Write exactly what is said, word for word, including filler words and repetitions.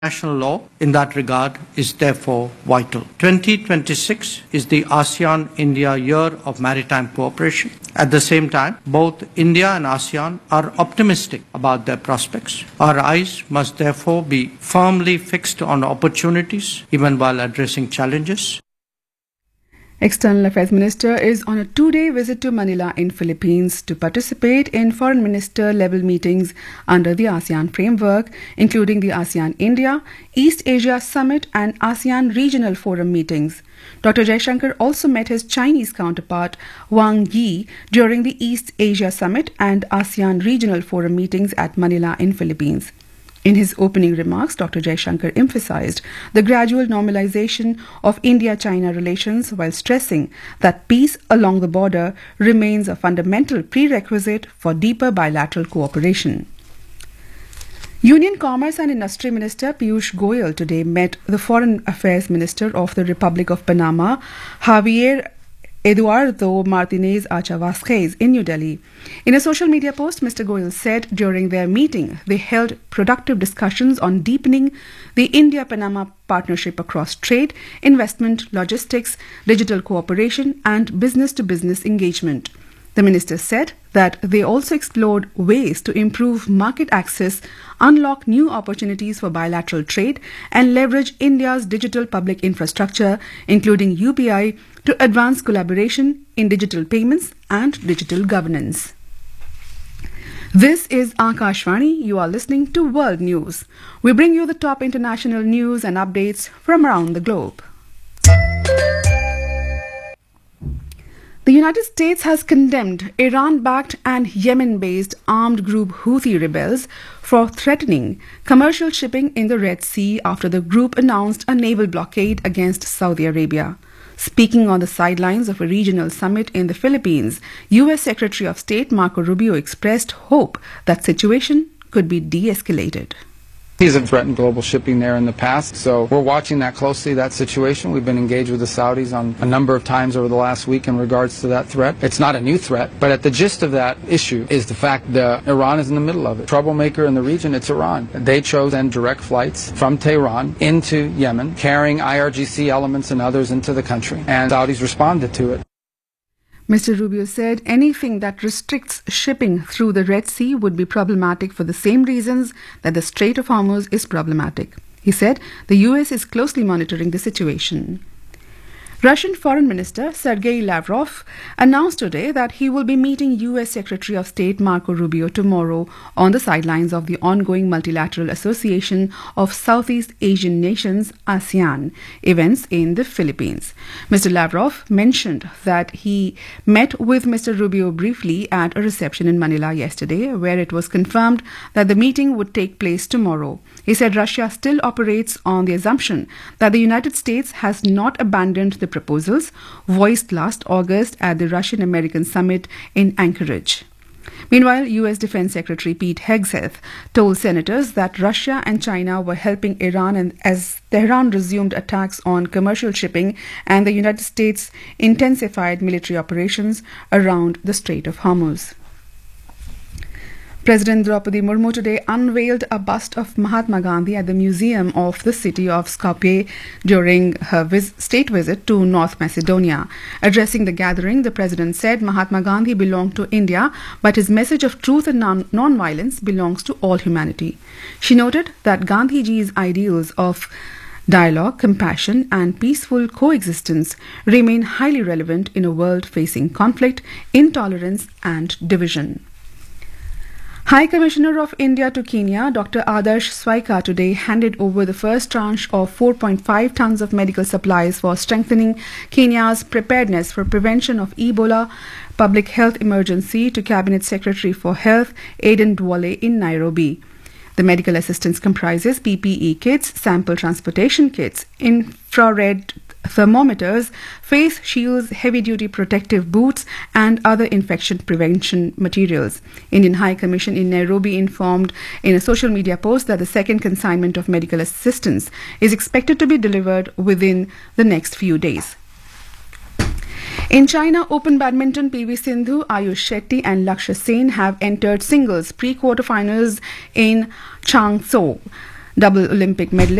International law in that regard is therefore vital. twenty twenty-six is the ASEAN India Year of Maritime Cooperation. At the same time, both India and ASEAN are optimistic about their prospects. Our eyes must therefore be firmly fixed on opportunities even while addressing challenges. External Affairs Minister is on a two-day visit to Manila in Philippines to participate in foreign minister level meetings under the ASEAN framework, including the ASEAN India, East Asia Summit and ASEAN Regional Forum meetings. Doctor Jaishankar also met his Chinese counterpart Wang Yi during the East Asia Summit and ASEAN Regional Forum meetings at Manila in Philippines. In his opening remarks, Doctor Jaishankar emphasized the gradual normalization of India-China relations while stressing that peace along the border remains a fundamental prerequisite for deeper bilateral cooperation. Union Commerce and Industry Minister Piyush Goyal today met the Foreign Affairs Minister of the Republic of Panama, Javier Eduardo Martinez Acha Vasquez in New Delhi. In a social media post, Mister Goyal said during their meeting they held productive discussions on deepening the India-Panama partnership across trade, investment, logistics, digital cooperation and business-to-business engagement. The minister said that they also explored ways to improve market access, unlock new opportunities for bilateral trade, and leverage India's digital public infrastructure, including U P I, to advance collaboration in digital payments and digital governance. This is Akashvani. You are listening to World News. We bring you the top international news and updates from around the globe. The United States has condemned Iran-backed and Yemen-based armed group Houthi rebels for threatening commercial shipping in the Red Sea after the group announced a naval blockade against Saudi Arabia. Speaking on the sidelines of a regional summit in the Philippines, U S Secretary of State Marco Rubio expressed hope that situation could be de-escalated. He's threatened global shipping there in the past, so we're watching that closely, that situation. We've been engaged with the Saudis on a number of times over the last week in regards to that threat. It's not a new threat, but at the gist of that issue is the fact that Iran is in the middle of it. Troublemaker in the region, it's Iran. They chose then direct flights from Tehran into Yemen, carrying I R G C elements and others into the country, and Saudis responded to it. Mister Rubio said anything that restricts shipping through the Red Sea would be problematic for the same reasons that the Strait of Hormuz is problematic. He said the U S is closely monitoring the situation. Russian Foreign Minister Sergei Lavrov announced today that he will be meeting U S Secretary of State Marco Rubio tomorrow on the sidelines of the ongoing Multilateral Association of Southeast Asian Nations ASEAN events in the Philippines. Mister Lavrov mentioned that he met with Mister Rubio briefly at a reception in Manila yesterday, where it was confirmed that the meeting would take place tomorrow. He said Russia still operates on the assumption that the United States has not abandoned the proposals voiced last August at the Russian-American summit in Anchorage. Meanwhile, U S Defense Secretary Pete Hegseth told senators that Russia and China were helping Iran and as Tehran resumed attacks on commercial shipping and the United States intensified military operations around the Strait of Hormuz. President Draupadi Murmu today unveiled a bust of Mahatma Gandhi at the Museum of the city of Skopje during her vis- state visit to North Macedonia. Addressing the gathering, the president said Mahatma Gandhi belonged to India, but his message of truth and non- non-violence belongs to all humanity. She noted that Gandhiji's ideals of dialogue, compassion and peaceful coexistence remain highly relevant in a world facing conflict, intolerance and division. High Commissioner of India to Kenya, Doctor Adarsh Swaika, today handed over the first tranche of four point five tons of medical supplies for strengthening Kenya's preparedness for prevention of Ebola public health emergency to Cabinet Secretary for Health, Aden Duale, in Nairobi. The medical assistance comprises P P E kits, sample transportation kits, infrared thermometers, face shields, heavy-duty protective boots and other infection prevention materials. Indian High Commission in Nairobi informed in a social media post that the second consignment of medical assistance is expected to be delivered within the next few days. In China Open Badminton, P V Sindhu, Ayush Shetty and Lakshya Sen have entered singles pre-quarterfinals in Changzhou. Double Olympic medalist